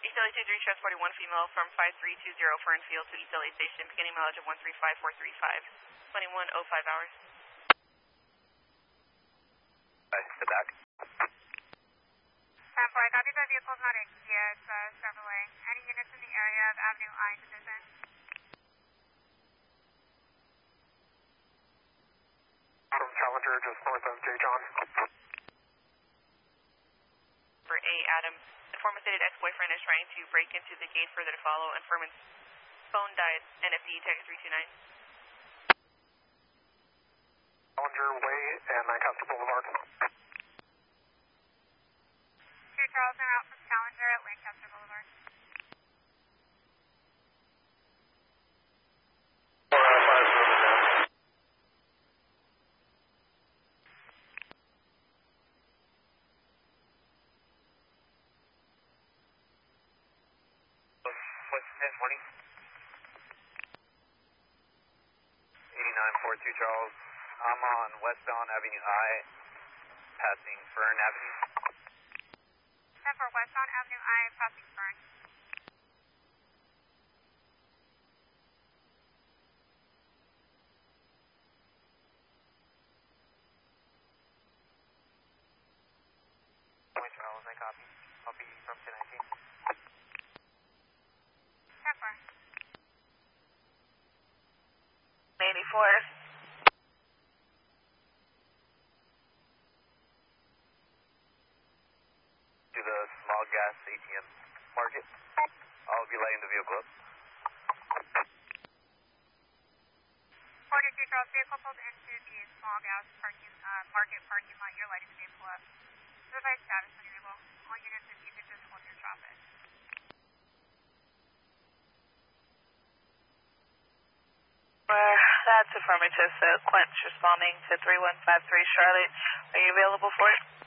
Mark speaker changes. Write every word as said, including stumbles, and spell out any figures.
Speaker 1: East L A two three, transporting one female from five three two zero Fernfield to East L A Station, beginning mileage of one three five four three five, twenty-one oh five hours.
Speaker 2: Alright, sit back.
Speaker 3: ten four, I copy the vehicle's not in yet, it's uh, Chevrolet. Any units in the area of Avenue I position?
Speaker 2: From Challenger, just north of J. John.
Speaker 1: For A, Adam, informant stated ex-boyfriend is trying to break into the gate further to follow. Informant's phone died. N F D text three two nine.
Speaker 2: Challenger Way and Lancaster Boulevard.
Speaker 3: two Charles are out from Challenger at Lancaster Boulevard.
Speaker 2: four out of five, moving down. What's ten twenty? eighty-nine four two Charles. I'm on westbound Avenue I, passing Fern Avenue.
Speaker 3: ten four, westbound Avenue I, passing Fern.
Speaker 2: Point Charles, I copy. I'll be from ten nineteen.
Speaker 3: ten four.
Speaker 1: eighty-four.
Speaker 2: To the small gas A T M market. I'll be lighting the vehicle up.
Speaker 3: forty-two Charles, vehicle pulled into the small gas parking, uh, market parking lot. You're lighting the vehicle up. Device status when you're able. All units, if you could just hold your traffic.
Speaker 1: Uh, that's affirmative. So Quench responding to three one five three Charlotte. Are you available for it?